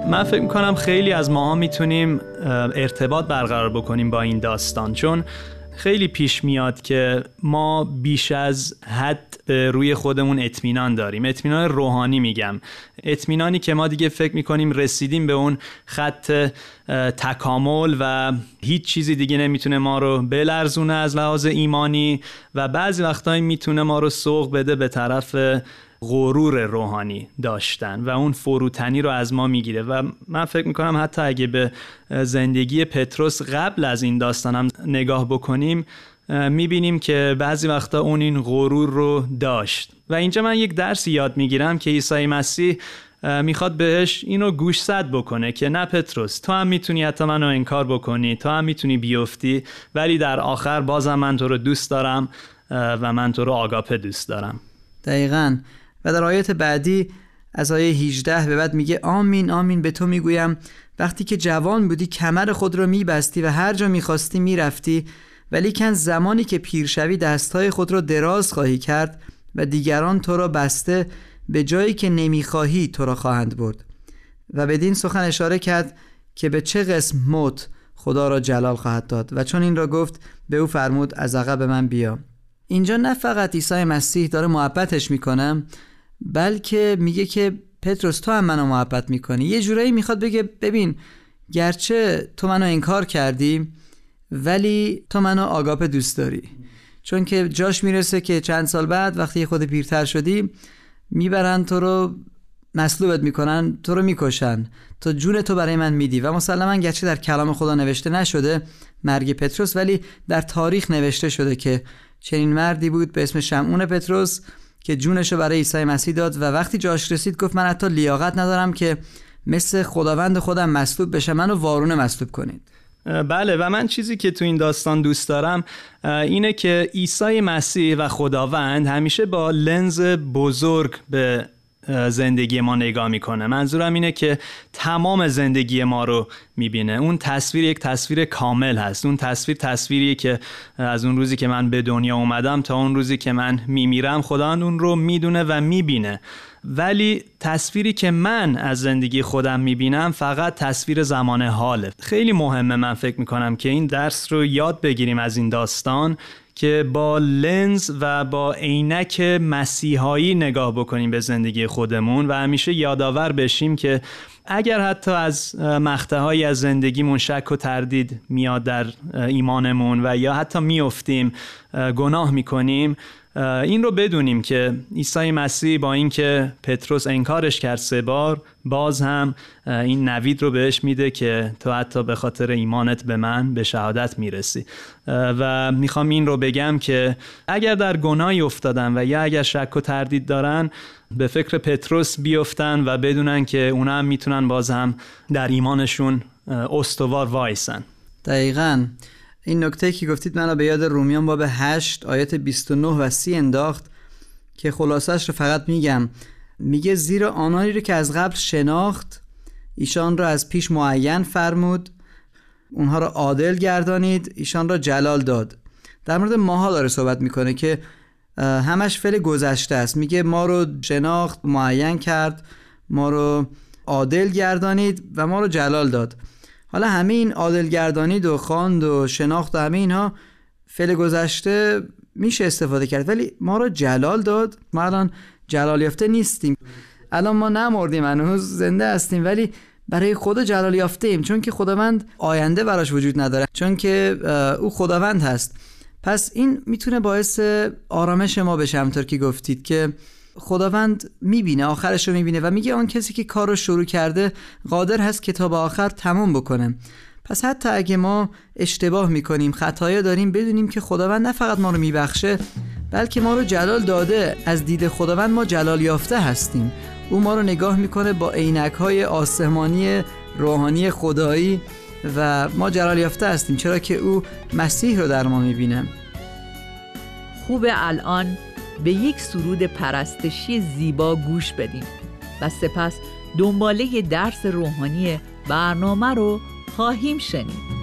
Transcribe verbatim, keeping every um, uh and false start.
من فکر میکنم خیلی از ماها میتونیم ارتباط برقرار بکنیم با این داستان، چون خیلی پیش میاد که ما بیش از حد به روی خودمون اطمینان داریم. اطمینان روحانی میگم، اطمینانی که ما دیگه فکر میکنیم رسیدیم به اون خط تکامل و هیچ چیزی دیگه نمیتونه ما رو بلرزونه از لحاظ ایمانی و بعضی وقتا میتونه ما رو سوق بده به طرف غرور روحانی داشتن و اون فروتنی رو از ما میگیره. و من فکر میکنم حتی اگه به زندگی پتروس قبل از این داستان هم نگاه بکنیم میبینیم که بعضی وقتا اون این غرور رو داشت. و اینجا من یک درسی یاد میگیرم که عیسی مسیح میخواد بهش اینو گوشزد بکنه که نه پتروس، تو هم میتونی حتی منو انکار بکنی، تو هم میتونی بیفتی، ولی در آخر بازم من تو رو دوست دارم و من تو رو آگاپه دوست دارم. دقیقاً. و در آیات بعدی از آیه هجده به بعد میگه آمین آمین به تو میگویم وقتی که جوان بودی کمر خود را میبستی و هر جا میخواستی میرفتی، ولیکن زمانی که پیر شوی دستهای خود را دراز خواهی کرد و دیگران تو را بسته به جایی که نمیخواهی تو را خواهند برد. و بدین سخن اشاره کرد که به چه قسم موت خدا را جلال خواهد داد و چون این را گفت به او فرمود از عقب من بیا. اینجا نه فقط عیسی مسیح داره محبتش میکنه، بلکه میگه که پتروس تو هم منو محبت میکنی. یه جورایی میخواد بگه ببین گرچه تو منو انکار کردی ولی تو منو آگاپه دوست داری، چون که جاش میرسه که چند سال بعد وقتی خود پیرتر شدی میبرن تو رو مصلوبت میکنن، تو رو میکشن، تو جون تو برای من میدی. و مسلما گرچه در کلام خدا نوشته نشده مرگ پتروس، ولی در تاریخ نوشته شده که چنین مردی بود به اسم شمعون پتروس که جونشو برای عیسی مسیح داد و وقتی جاش رسید گفت من حتی لیاقت ندارم که مثل خداوند خودم مصلوب بشم، منو وارونه مصلوب کنید. بله. و من چیزی که تو این داستان دوست دارم اینه که عیسی مسیح و خداوند همیشه با لنز بزرگ به زندگی ما نگاه میکنه. منظورم اینه که تمام زندگی ما رو میبینه. اون تصویر یک تصویر کامل هست. اون تصویر تصویریه که از اون روزی که من به دنیا اومدم تا اون روزی که من میمیرم خداوند اون رو میدونه و میبینه. ولی تصویری که من از زندگی خودم میبینم فقط تصویر زمان حاله. خیلی مهمه من فکر میکنم که این درس رو یاد بگیریم از این داستان که با لنز و با عینک مسیحایی نگاه بکنیم به زندگی خودمون و همیشه یادآور بشیم که اگر حتی از مقطع‌هایی از زندگیمون شک و تردید میاد در ایمانمون و یا حتی میافتیم گناه میکنیم، این رو بدونیم که عیسی مسیح با اینکه پتروس انکارش کرد سه بار باز هم این نوید رو بهش میده که تو حتی به خاطر ایمانت به من به شهادت میرسی. و میخوام این رو بگم که اگر در گناهی افتادن و یا اگر شک و تردید دارن به فکر پتروس بیفتن و بدونن که اونا هم میتونن باز هم در ایمانشون استوار وایسن. دقیقاً. این نکته که گفتید منو به یاد رومیان باب هشت آیات بیست و نه و سی انداخت که خلاصش رو فقط میگم. میگه زیرا آنانی رو که از قبل شناخت ایشان را از پیش معین فرمود، اونها را عادل گردانید، ایشان را جلال داد. در مورد ماها داره صحبت میکنه که همش فعل گذشته است. میگه ما رو شناخت، معین کرد، ما رو عادل گردانید و ما رو جلال داد. حالا همه این عادل گردانید و خواند و شناخت و همه اینها فعل گذشته میشه استفاده کرد، ولی ما رو جلال داد. ما الان جلال یافته نیستیم، الان ما نمردیم، هنوز زنده هستیم، ولی برای خدا جلال یافته ایم، چون که خداوند آینده براش وجود نداره، چون که او خداوند هست. پس این میتونه باعث آرامش ما بشه، همونطور که گفتید که خداوند میبینه، آخرش رو میبینه و میگه آن کسی که کار رو شروع کرده قادر هست که تا به آخر تموم بکنه. پس حتی اگه ما اشتباه میکنیم، خطایا داریم، بدونیم که خداوند نه فقط ما رو میبخشه بلکه ما رو جلال داده. از دید خداوند ما جلال یافته هستیم. او ما رو نگاه میکنه با عینک‌های آسمانی روحانی خدایی و ما جلال یافته هستیم، چرا که او مسیح رو در ما میبینه. خوب الان به یک سرود پرستشی زیبا گوش بدیم و سپس دنباله درس روحانی برنامه رو خواهیم شنید.